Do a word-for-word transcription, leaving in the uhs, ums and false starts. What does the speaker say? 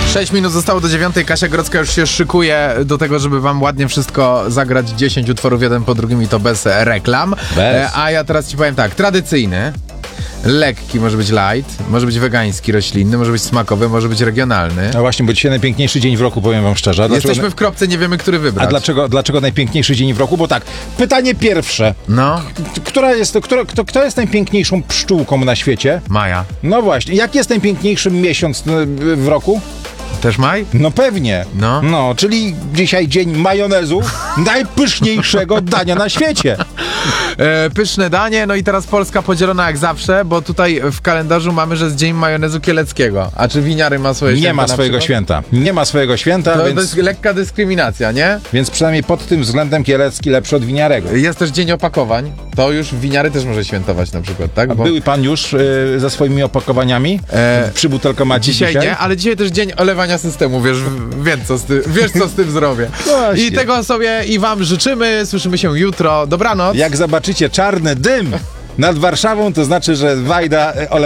sześć minut zostało do dziewiątej. Kasia Grodzka już się szykuje do tego, żeby wam ładnie wszystko zagrać. dziesięć utworów jeden po drugim i to bez reklam. Bez. A ja teraz ci powiem tak, tradycyjny, lekki, może być light, może być wegański, roślinny, może być smakowy, może być regionalny. No właśnie, bo dzisiaj najpiękniejszy dzień w roku, powiem wam szczerze. A dlaczego... Jesteśmy w kropce, nie wiemy, który wybrać. A dlaczego, dlaczego najpiękniejszy dzień w roku? Bo tak, pytanie pierwsze. No. Która jest, która, kto, kto jest najpiękniejszą pszczółką na świecie? Maja. No właśnie. Jaki jest najpiękniejszy miesiąc w roku? Też maj? No pewnie. No. No, czyli dzisiaj dzień majonezu, najpyszniejszego dania na świecie. E, pyszne danie, no i teraz Polska podzielona jak zawsze, bo tutaj w kalendarzu mamy, że jest dzień majonezu kieleckiego. A czy winiary ma swoje Nie święta? ma swojego święta. Nie ma swojego święta, To, więc, to jest lekka dyskryminacja, nie? więc przynajmniej pod tym względem Kielecki lepszy od winiarego. Jest też dzień opakowań. To już winiary też może świętować na przykład, tak? A Bo były pan już y, ze swoimi opakowaniami E, przy butelkomacie dzisiaj, dzisiaj? nie, ale dzisiaj też dzień olewania systemu, wiesz, wiem co z tym, wiesz co z tym zrobię. Właśnie. I tego sobie i wam życzymy, słyszymy się jutro. Dobranoc. Jak zobaczycie czarny dym nad Warszawą, to znaczy, że Wajda olewa